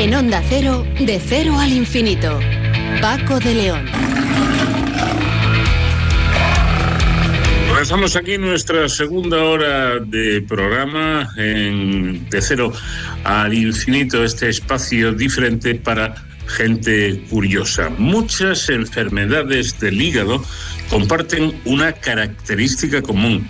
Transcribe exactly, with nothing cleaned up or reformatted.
En Onda Cero, de cero al infinito. Paco de León. Comenzamos aquí nuestra segunda hora de programa en De Cero al Infinito, este espacio diferente para gente curiosa. Muchas enfermedades del hígado comparten una característica común: